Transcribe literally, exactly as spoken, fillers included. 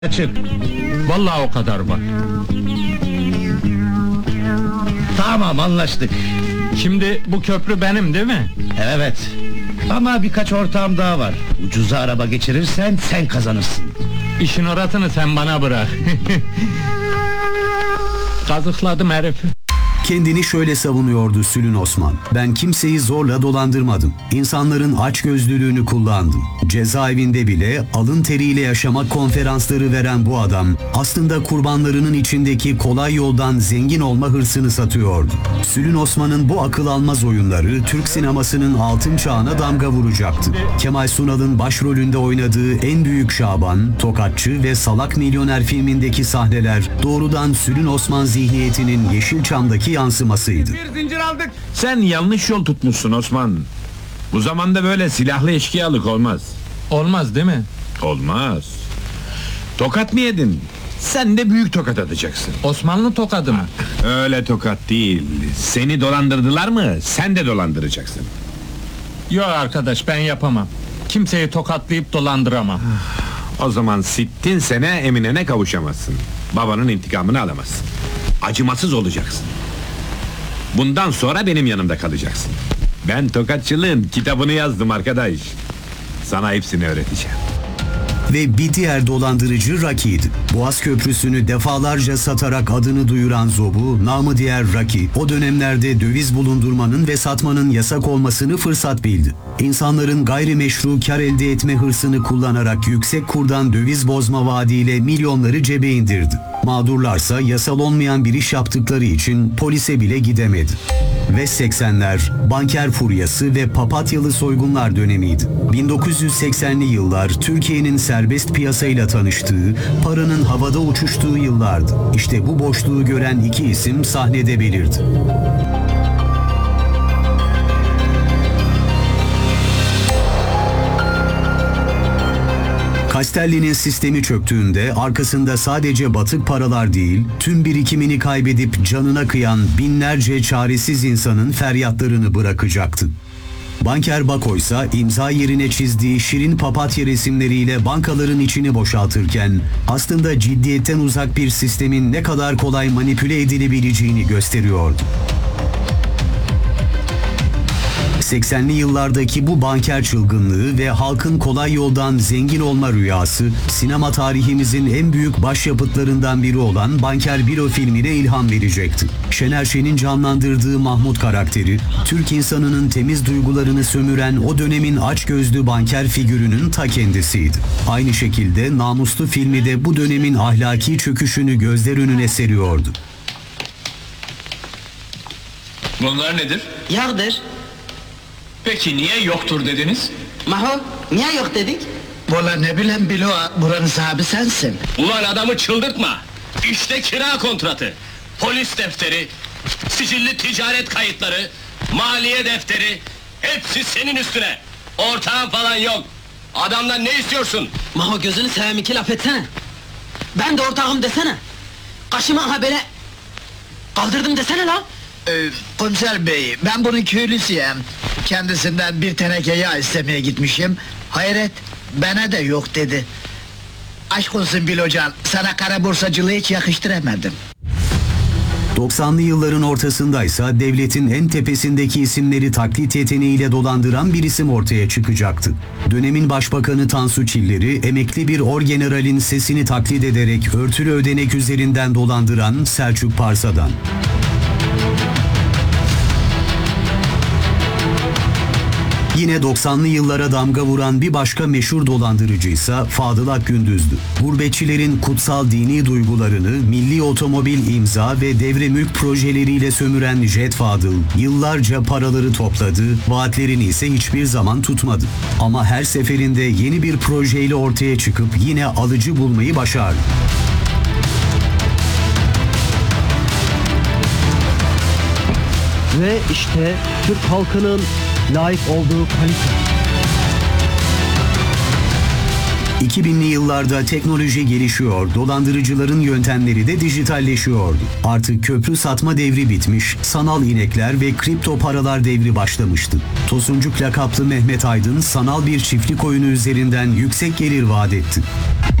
Açık. Vallahi o kadar var. Tamam, anlaştık. Şimdi bu köprü benim değil mi? Evet. Ama birkaç ortağım daha var. Ucuza araba geçirirsen sen kazanırsın. İşin orasını sen bana bırak. Kazıkladım herifi. Kendini şöyle savunuyordu Sülün Osman. Ben kimseyi zorla dolandırmadım. İnsanların açgözlülüğünü kullandım. Cezaevinde bile alın teriyle yaşamak konferansları veren bu adam aslında kurbanlarının içindeki kolay yoldan zengin olma hırsını satıyordu. Sülün Osman'ın bu akıl almaz oyunları Türk sinemasının altın çağına damga vuracaktı. Kemal Sunal'ın başrolünde oynadığı En Büyük Şaban, Tokatçı ve Salak Milyoner filmindeki sahneler doğrudan Sülün Osman zihniyetinin Yeşilçam'daki yansımasıydı. Bir zincir aldık. Sen yanlış yol tutmuşsun Osman. Bu zamanda böyle silahlı eşkıyalık olmaz. Olmaz değil mi? Olmaz. Tokat mı yedin? Sen de büyük tokat atacaksın. Osmanlı tokadı mı? Öyle tokat değil. Seni dolandırdılar mı? Sen de dolandıracaksın. Yok arkadaş, ben yapamam. Kimseyi tokatlayıp dolandıramam. O zaman sittin sene Emine'ne kavuşamazsın. Babanın intikamını alamazsın. Acımasız olacaksın. Bundan sonra benim yanımda kalacaksın. Ben tokatçılığın kitabını yazdım arkadaş. Sana hepsini öğreteceğim. Ve bir diğer dolandırıcı Raki'ydi. Boğaz Köprüsü'nü defalarca satarak adını duyuran Zobu, namı diğer Raki, o dönemlerde döviz bulundurmanın ve satmanın yasak olmasını fırsat bildi. İnsanların gayrimeşru kar elde etme hırsını kullanarak yüksek kurdan döviz bozma vaadiyle milyonları cebe indirdi. Mağdurlarsa yasal olmayan bir iş yaptıkları için polise bile gidemedi. Ve seksenler, banker furyası ve papatyalı soygunlar dönemiydi. bin dokuz yüz seksenli yıllar Türkiye'nin serbest piyasayla tanıştığı, paranın havada uçuştuğu yıllardı. İşte bu boşluğu gören iki isim sahnede belirdi. Castelli'nin sistemi çöktüğünde arkasında sadece batık paralar değil, tüm birikimini kaybedip canına kıyan binlerce çaresiz insanın feryatlarını bırakacaktı. Banker Bako ise imza yerine çizdiği şirin papatya resimleriyle bankaların içini boşaltırken aslında ciddiyetten uzak bir sistemin ne kadar kolay manipüle edilebileceğini gösteriyordu. seksenli yıllardaki bu banker çılgınlığı ve halkın kolay yoldan zengin olma rüyası, sinema tarihimizin en büyük başyapıtlarından biri olan Banker Biro filmine ilham verecekti. Şener Şen'in canlandırdığı Mahmut karakteri, Türk insanının temiz duygularını sömüren o dönemin açgözlü banker figürünün ta kendisiydi. Aynı şekilde Namuslu filmi de bu dönemin ahlaki çöküşünü gözler önüne seriyordu. Bunlar nedir? Yağdır. Peki niye yoktur dediniz? Maho, niye yok dedik? Valla ne bileyim Bilo, buranın sahibi sensin. Ulan adamı çıldırtma! İşte kira kontratı, polis defteri, sicilli ticaret kayıtları, maliye defteri, hepsi senin üstüne! Ortağın falan yok! Adamdan ne istiyorsun? Maho gözünü seveyim iki laf etsene. Ben de ortağım desene. Kaşıma ha böyle... Kaldırdım desene la. Ee, komiser bey, ben bunun köylüsüyüm. Kendisinden bir teneke yağ istemeye gitmişim. Hayret, bana da yok dedi. Aşk olsun Bilocan, sana kara borsacılığı hiç yakıştıramadım. doksanlı yılların ortasındaysa devletin en tepesindeki isimleri taklit yeteneğiyle dolandıran bir isim ortaya çıkacaktı. Dönemin başbakanı Tansu Çiller'i emekli bir orgeneralin sesini taklit ederek örtülü ödenek üzerinden dolandıran Selçuk Parsa'dan. Yine doksanlı yıllara damga vuran bir başka meşhur dolandırıcıysa Fadıl Akgündüz'dü. Gurbetçilerin kutsal dini duygularını milli otomobil imza ve devre mülk projeleriyle sömüren Jet Fadıl yıllarca paraları topladı, vaatlerini ise hiçbir zaman tutmadı. Ama her seferinde yeni bir projeyle ortaya çıkıp yine alıcı bulmayı başardı. Ve işte Türk halkının layık olduğu kalite. iki binli yıllarda teknoloji gelişiyor, dolandırıcıların yöntemleri de dijitalleşiyordu. Artık köprü satma devri bitmiş, sanal inekler ve kripto paralar devri başlamıştı. Tosuncuk lakaplı Mehmet Aydın sanal bir çiftlik oyunu üzerinden yüksek gelir vaat etti.